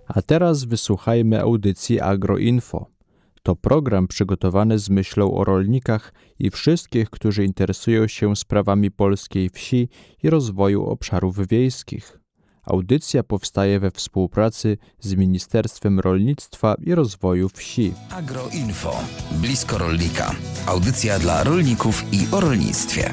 A teraz wysłuchajmy audycji Agroinfo. To program przygotowany z myślą o rolnikach i wszystkich, którzy interesują się sprawami polskiej wsi i rozwoju obszarów wiejskich. Audycja powstaje we współpracy z Ministerstwem Rolnictwa i Rozwoju Wsi. Agroinfo. Blisko rolnika. Audycja dla rolników i o rolnictwie.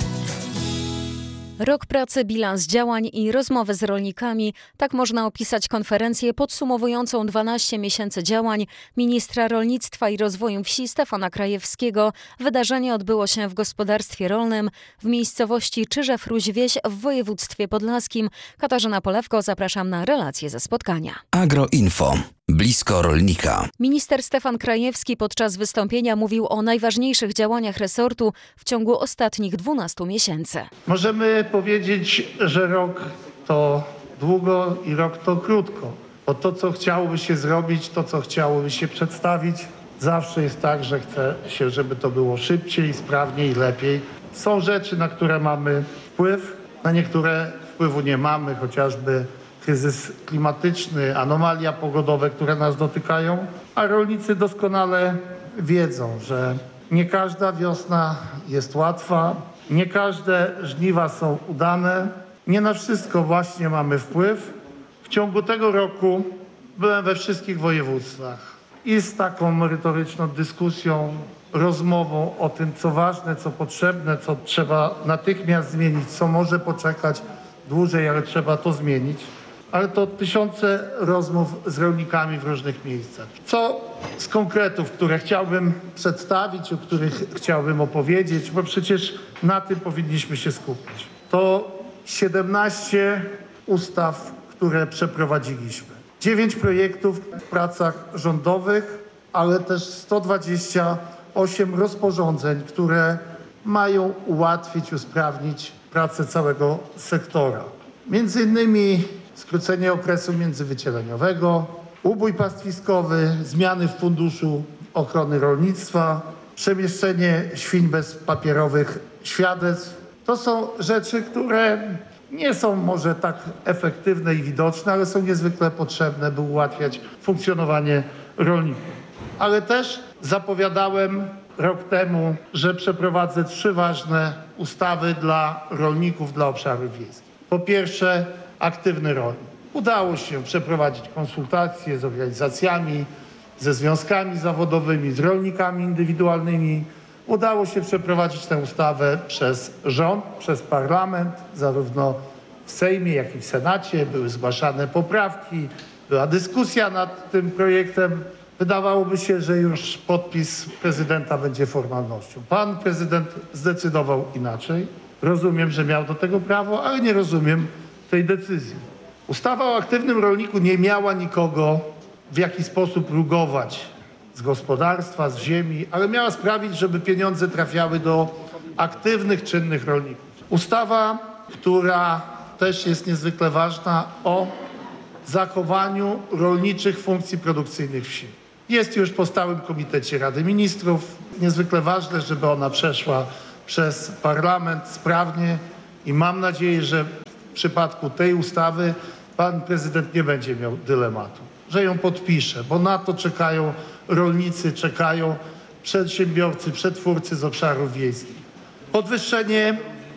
Rok pracy, bilans działań i rozmowy z rolnikami. Tak można opisać konferencję podsumowującą 12 miesięcy działań ministra rolnictwa i rozwoju wsi Stefana Krajewskiego. Wydarzenie odbyło się w gospodarstwie rolnym w miejscowości Czyżew-Ruś-Wieś w województwie podlaskim. Katarzyna Polewko, zapraszam na relacje ze spotkania. Agroinfo. Blisko rolnika. Minister Stefan Krajewski podczas wystąpienia mówił o najważniejszych działaniach resortu w ciągu ostatnich 12 miesięcy. Możemy powiedzieć, że rok to długo i rok to krótko. Bo to, co chciałoby się zrobić, to, co chciałoby się przedstawić, zawsze jest tak, że chce się, żeby to było szybciej, sprawniej, lepiej. Są rzeczy, na które mamy wpływ, na niektóre wpływu nie mamy, chociażby kryzys klimatyczny, anomalia pogodowe, które nas dotykają, a rolnicy doskonale wiedzą, że nie każda wiosna jest łatwa, nie każde żniwa są udane, nie na wszystko właśnie mamy wpływ. W ciągu tego roku byłem we wszystkich województwach i z taką merytoryczną dyskusją, rozmową o tym, co ważne, co potrzebne, co trzeba natychmiast zmienić, co może poczekać dłużej, ale trzeba to zmienić. Ale to tysiące rozmów z rolnikami w różnych miejscach. Co z konkretów, które chciałbym przedstawić, o których chciałbym opowiedzieć, bo przecież na tym powinniśmy się skupić. To 17 ustaw, które przeprowadziliśmy. 9 projektów w pracach rządowych, ale też 128 rozporządzeń, które mają ułatwić, usprawnić pracę całego sektora. Między innymi skrócenie okresu międzywycieleniowego, ubój pastwiskowy, zmiany w Funduszu Ochrony Rolnictwa, przemieszczenie świń bez papierowych świadectw. To są rzeczy, które nie są może tak efektywne i widoczne, ale są niezwykle potrzebne, by ułatwiać funkcjonowanie rolników. Ale też zapowiadałem rok temu, że przeprowadzę 3 ważne ustawy dla rolników, dla obszarów wiejskich. Po pierwsze, aktywny rolnik. Udało się przeprowadzić konsultacje z organizacjami, ze związkami zawodowymi, z rolnikami indywidualnymi. Udało się przeprowadzić tę ustawę przez rząd, przez parlament, zarówno w Sejmie, jak i w Senacie. Były zgłaszane poprawki, była dyskusja nad tym projektem. Wydawałoby się, że już podpis prezydenta będzie formalnością. Pan prezydent zdecydował inaczej. Rozumiem, że miał do tego prawo, ale nie rozumiem tej decyzji. Ustawa o aktywnym rolniku nie miała nikogo w jakiś sposób rugować z gospodarstwa, z ziemi, ale miała sprawić, żeby pieniądze trafiały do aktywnych, czynnych rolników. Ustawa, która też jest niezwykle ważna, o zachowaniu rolniczych funkcji produkcyjnych wsi. Jest już po stałym komitecie Rady Ministrów. Niezwykle ważne, żeby ona przeszła przez parlament sprawnie i mam nadzieję, że w przypadku tej ustawy pan prezydent nie będzie miał dylematu, że ją podpisze, bo na to czekają rolnicy, czekają przedsiębiorcy, przetwórcy z obszarów wiejskich. Podwyższenie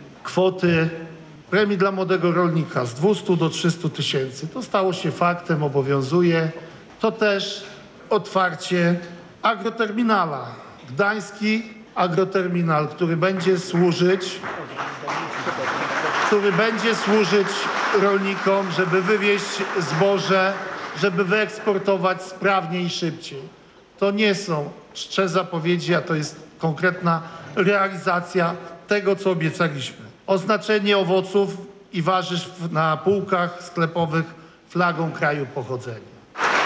kwoty premii dla młodego rolnika z 200 do 300 tysięcy. To stało się faktem, obowiązuje. To też otwarcie agroterminala. Gdański agroterminal, który będzie służyć rolnikom, żeby wywieźć zboże, żeby wyeksportować sprawniej i szybciej. To nie są czcze zapowiedzi, a to jest konkretna realizacja tego, co obiecaliśmy. Oznaczenie owoców i warzyw na półkach sklepowych flagą kraju pochodzenia.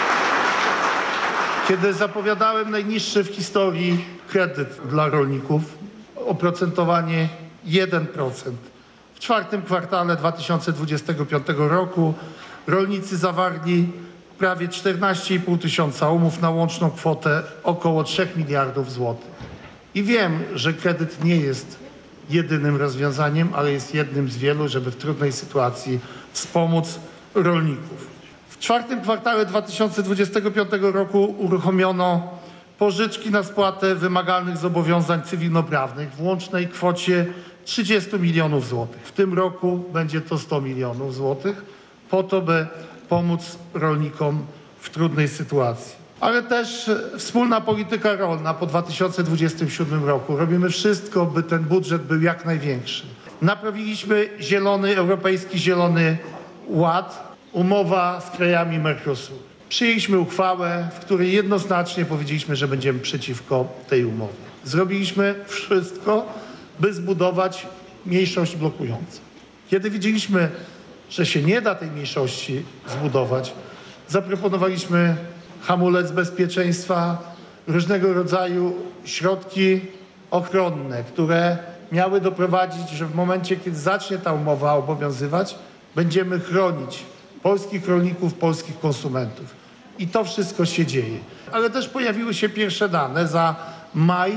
Kiedy zapowiadałem najniższy w historii kredyt dla rolników, oprocentowanie 1%. W 4. kwartale 2025 roku rolnicy zawarli prawie 14,5 tysiąca umów na łączną kwotę około 3 miliardów złotych. I wiem, że kredyt nie jest jedynym rozwiązaniem, ale jest jednym z wielu, żeby w trudnej sytuacji wspomóc rolników. W W czwartym kwartale 2025 roku uruchomiono pożyczki na spłatę wymagalnych zobowiązań cywilnoprawnych w łącznej kwocie 30 milionów złotych. W tym roku będzie to 100 milionów złotych po to, by pomóc rolnikom w trudnej sytuacji. Ale też wspólna polityka rolna po 2027 roku. Robimy wszystko, by ten budżet był jak największy. Naprawiliśmy Europejski Zielony Ład, umowa z krajami Mercosur. Przyjęliśmy uchwałę, w której jednoznacznie powiedzieliśmy, że będziemy przeciwko tej umowie. Zrobiliśmy wszystko, by zbudować mniejszość blokującą. Kiedy widzieliśmy, że się nie da tej mniejszości zbudować, zaproponowaliśmy hamulec bezpieczeństwa, różnego rodzaju środki ochronne, które miały doprowadzić, że w momencie, kiedy zacznie ta umowa obowiązywać, będziemy chronić polskich rolników, polskich konsumentów. I to wszystko się dzieje. Ale też pojawiły się pierwsze dane za maj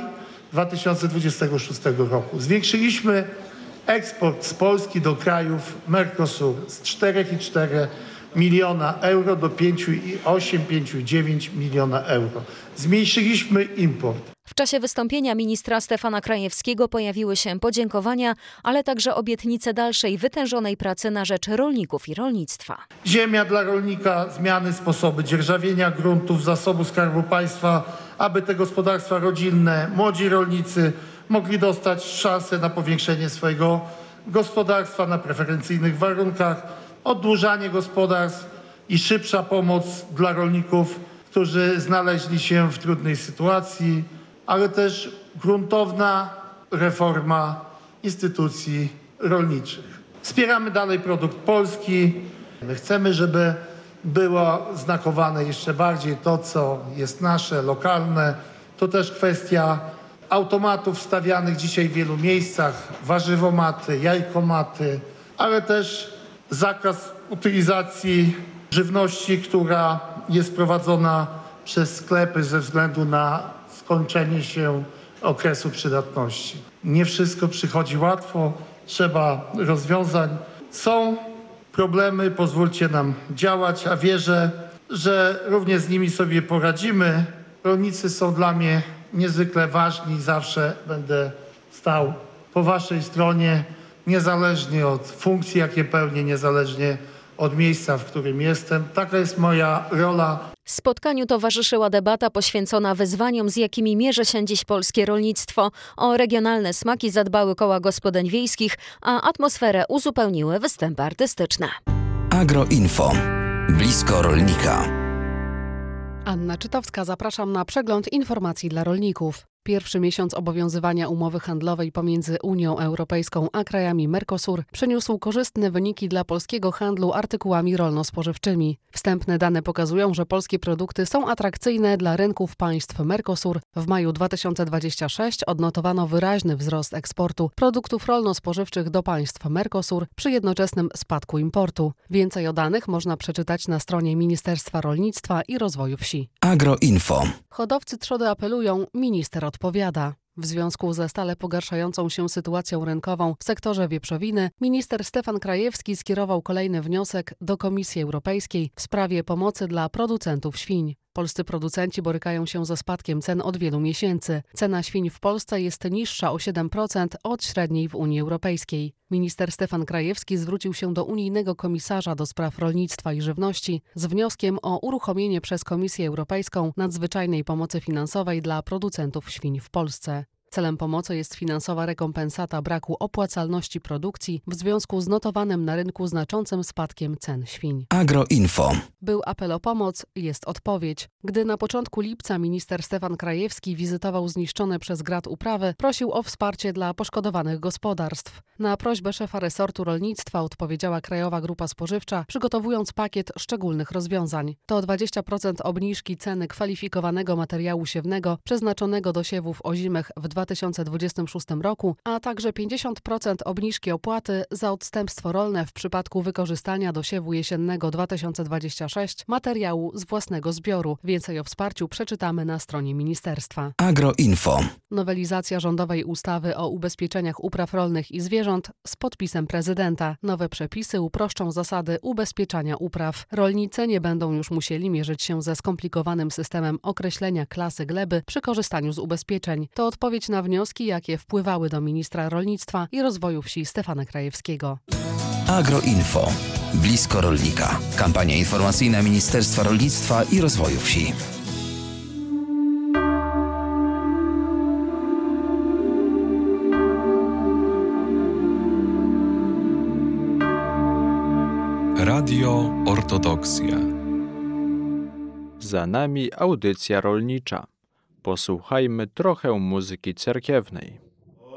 2026 roku. Zwiększyliśmy eksport z Polski do krajów Mercosur z 4,4 miliona euro do 5,8–5,9 miliona euro. Zmniejszyliśmy import. W czasie wystąpienia ministra Stefana Krajewskiego pojawiły się podziękowania, ale także obietnice dalszej wytężonej pracy na rzecz rolników i rolnictwa. Ziemia dla rolnika, zmiany sposoby dzierżawienia gruntów, zasobu Skarbu Państwa, aby te gospodarstwa rodzinne, młodzi rolnicy mogli dostać szansę na powiększenie swojego gospodarstwa na preferencyjnych warunkach, oddłużanie gospodarstw i szybsza pomoc dla rolników, którzy znaleźli się w trudnej sytuacji, ale też gruntowna reforma instytucji rolniczych. Wspieramy dalej produkt polski. My chcemy, żeby było znakowane jeszcze bardziej to, co jest nasze, lokalne. To też kwestia automatów stawianych dzisiaj w wielu miejscach, warzywomaty, jajkomaty, ale też zakaz utylizacji żywności, która jest prowadzona przez sklepy ze względu na skończenie się okresu przydatności. Nie wszystko przychodzi łatwo, trzeba rozwiązań. Są problemy, pozwólcie nam działać, a wierzę, że również z nimi sobie poradzimy. Rolnicy są dla mnie niezwykle ważni, zawsze będę stał po waszej stronie, niezależnie od funkcji, jakie pełnię, niezależnie od miejsca, w którym jestem. Taka jest moja rola. Spotkaniu towarzyszyła debata poświęcona wyzwaniom, z jakimi mierzy się dziś polskie rolnictwo. O regionalne smaki zadbały koła gospodyń wiejskich, a atmosferę uzupełniły występy artystyczne. Agroinfo. Blisko rolnika. Anna Czytowska, zapraszam na przegląd informacji dla rolników. Pierwszy miesiąc obowiązywania umowy handlowej pomiędzy Unią Europejską a krajami Mercosur przyniósł korzystne wyniki dla polskiego handlu artykułami rolno-spożywczymi. Wstępne dane pokazują, że polskie produkty są atrakcyjne dla rynków państw Mercosur. W maju 2026 odnotowano wyraźny wzrost eksportu produktów rolno-spożywczych do państw Mercosur przy jednoczesnym spadku importu. Więcej o danych można przeczytać na stronie Ministerstwa Rolnictwa i Rozwoju Wsi. Agroinfo. Hodowcy trzody apelują, minister odpowiada. W związku ze stale pogarszającą się sytuacją rynkową w sektorze wieprzowiny, minister Stefan Krajewski skierował kolejny wniosek do Komisji Europejskiej w sprawie pomocy dla producentów świń. Polscy producenci borykają się ze spadkiem cen od wielu miesięcy. Cena świń w Polsce jest niższa o 7% od średniej w Unii Europejskiej. Minister Stefan Krajewski zwrócił się do unijnego komisarza do spraw rolnictwa i żywności z wnioskiem o uruchomienie przez Komisję Europejską nadzwyczajnej pomocy finansowej dla producentów świń w Polsce. Celem pomocy jest finansowa rekompensata braku opłacalności produkcji w związku z notowanym na rynku znaczącym spadkiem cen świń. Agroinfo. Był apel o pomoc, jest odpowiedź. Gdy na początku lipca minister Stefan Krajewski wizytował zniszczone przez grad uprawy, prosił o wsparcie dla poszkodowanych gospodarstw. Na prośbę szefa resortu rolnictwa odpowiedziała Krajowa Grupa Spożywcza, przygotowując pakiet szczególnych rozwiązań. To 20% obniżki ceny kwalifikowanego materiału siewnego przeznaczonego do siewów ozimych w 2026 roku, a także 50% obniżki opłaty za odstępstwo rolne w przypadku wykorzystania do siewu jesiennego 2026 materiału z własnego zbioru. Więcej o wsparciu przeczytamy na stronie ministerstwa. Agroinfo. Nowelizacja rządowej ustawy o ubezpieczeniach upraw rolnych i zwierząt z podpisem prezydenta. Nowe przepisy uproszczą zasady ubezpieczania upraw. Rolnicy nie będą już musieli mierzyć się ze skomplikowanym systemem określenia klasy gleby przy korzystaniu z ubezpieczeń. To odpowiedź na wnioski, jakie wpływały do ministra rolnictwa i rozwoju wsi Stefana Krajewskiego. Agroinfo. Blisko rolnika. Kampania informacyjna Ministerstwa Rolnictwa i Rozwoju Wsi. Radio Ortodoksja. Za nami audycja rolnicza. Posłuchajmy trochę muzyki cerkiewnej.